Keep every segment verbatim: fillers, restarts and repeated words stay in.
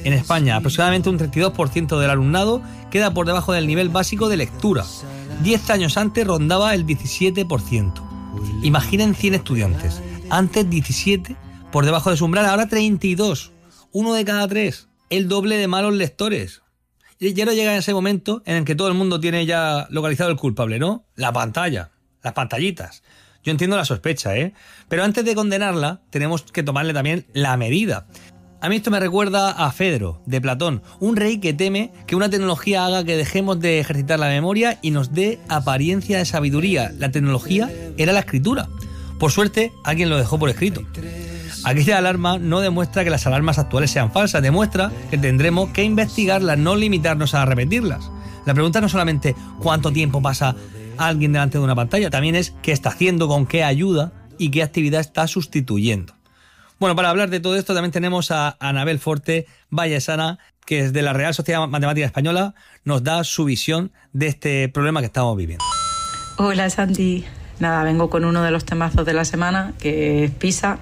En España, aproximadamente un treinta y dos por ciento del alumnado queda por debajo del nivel básico de lectura. Diez años antes rondaba el diecisiete por ciento. Imaginen cien estudiantes. Antes diecisiete, por debajo de su umbral, ahora treinta y dos. Uno de cada tres. El doble de malos lectores. Y ya no llega en ese momento en el que todo el mundo tiene ya localizado el culpable, ¿no? La pantalla, las pantallitas. Yo entiendo la sospecha, ¿eh? Pero antes de condenarla, tenemos que tomarle también la medida. A mí esto me recuerda a Fedro, de Platón, un rey que teme que una tecnología haga que dejemos de ejercitar la memoria y nos dé apariencia de sabiduría. La tecnología era la escritura. Por suerte, alguien lo dejó por escrito. Aquella alarma no demuestra que las alarmas actuales sean falsas, demuestra que tendremos que investigarlas, no limitarnos a repetirlas. La pregunta no es solamente cuánto tiempo pasa alguien delante de una pantalla, también es qué está haciendo, con qué ayuda y qué actividad está sustituyendo. Bueno, para hablar de todo esto también tenemos a Anabel Forte Vallesana, que desde la Real Sociedad Matemática Española nos da su visión de este problema que estamos viviendo. Hola Santi, nada, vengo con uno de los temazos de la semana, que es PISA.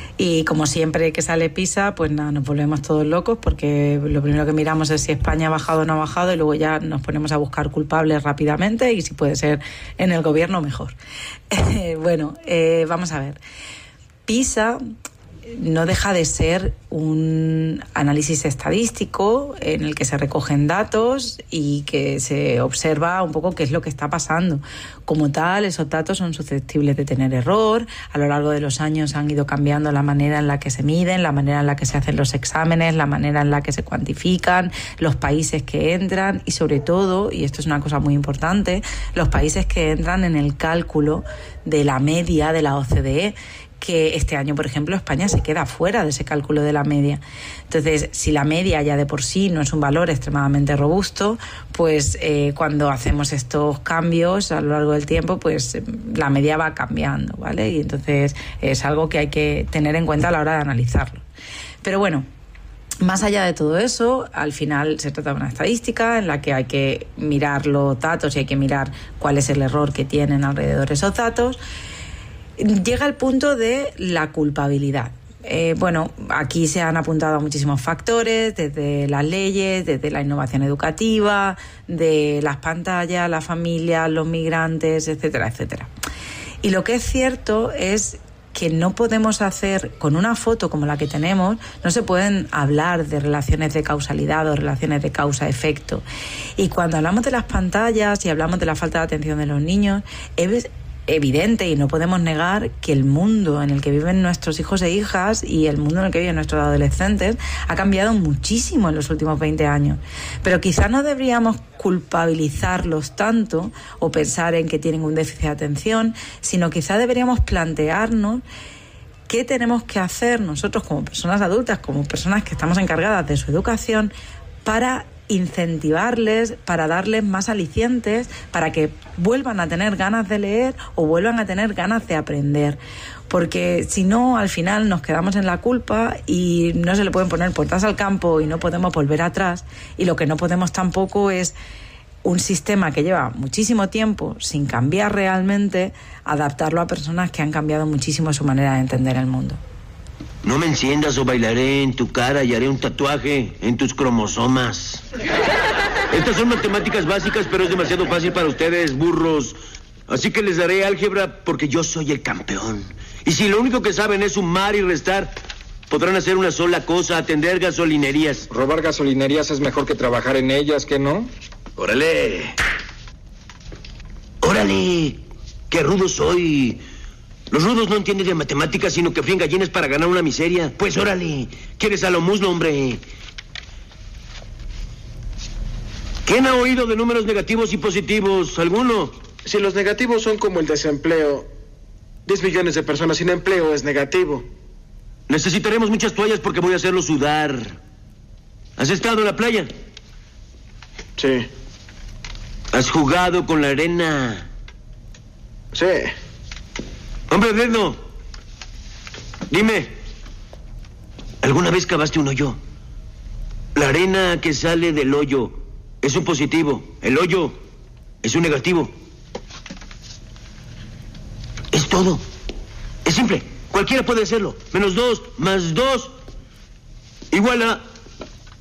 Y como siempre que sale PISA, pues nada, nos volvemos todos locos porque lo primero que miramos es si España ha bajado o no ha bajado y luego ya nos ponemos a buscar culpables rápidamente y si puede ser en el gobierno mejor. Bueno, eh, vamos a ver. PISA no deja de ser un análisis estadístico en el que se recogen datos y que se observa un poco qué es lo que está pasando. Como tal, esos datos son susceptibles de tener error. A lo largo de los años han ido cambiando la manera en la que se miden, la manera en la que se hacen los exámenes, la manera en la que se cuantifican, los países que entran y sobre todo, y esto es una cosa muy importante, los países que entran en el cálculo de la media de la O C D E, que este año, por ejemplo, España se queda fuera de ese cálculo de la media. Entonces, si la media ya de por sí no es un valor extremadamente robusto, pues eh, cuando hacemos estos cambios a lo largo del tiempo, pues eh, la media va cambiando, ¿vale? Y entonces es algo que hay que tener en cuenta a la hora de analizarlo. Pero bueno, más allá de todo eso, al final se trata de una estadística en la que hay que mirar los datos y hay que mirar cuál es el error que tienen alrededor de esos datos. Llega el punto de la culpabilidad. Eh, bueno, aquí se han apuntado a muchísimos factores, desde las leyes, desde la innovación educativa, de las pantallas, las familias, los migrantes, etcétera, etcétera. Y lo que es cierto es que no podemos hacer, con una foto como la que tenemos, no se pueden hablar de relaciones de causalidad o relaciones de causa-efecto. Y cuando hablamos de las pantallas y hablamos de la falta de atención de los niños, es evidente y no podemos negar que el mundo en el que viven nuestros hijos e hijas y el mundo en el que viven nuestros adolescentes ha cambiado muchísimo en los últimos veinte años. Pero quizás no deberíamos culpabilizarlos tanto o pensar en que tienen un déficit de atención, sino quizás deberíamos plantearnos qué tenemos que hacer nosotros como personas adultas, como personas que estamos encargadas de su educación, para incentivarles, para darles más alicientes, para que vuelvan a tener ganas de leer o vuelvan a tener ganas de aprender. Porque si no, al final nos quedamos en la culpa y no se le pueden poner puertas al campo y no podemos volver atrás. Y lo que no podemos tampoco es un sistema que lleva muchísimo tiempo sin cambiar realmente, adaptarlo a personas que han cambiado muchísimo su manera de entender el mundo. No me enciendas o bailaré en tu cara y haré un tatuaje en tus cromosomas. Estas son matemáticas básicas, pero es demasiado fácil para ustedes, burros. Así que les daré álgebra porque yo soy el campeón. Y si lo único que saben es sumar y restar, podrán hacer una sola cosa, atender gasolinerías. Robar gasolinerías es mejor que trabajar en ellas, ¿qué no? ¡Órale! ¡Órale! ¡Qué rudo soy! Los rudos no entienden de matemáticas, sino que fríen gallinas para ganar una miseria. Pues órale, ¿quieres a lo muslo, hombre? ¿Quién ha oído de números negativos y positivos? ¿Alguno? Si los negativos son como el desempleo, diez millones de personas sin empleo es negativo. Necesitaremos muchas toallas porque voy a hacerlo sudar. ¿Has estado en la playa? Sí. ¿Has jugado con la arena? Sí. Hombre, Breno, dime, ¿alguna vez cavaste un hoyo? La arena que sale del hoyo es un positivo, el hoyo es un negativo. Es todo. Es simple, cualquiera puede hacerlo. Menos dos, más dos, igual a...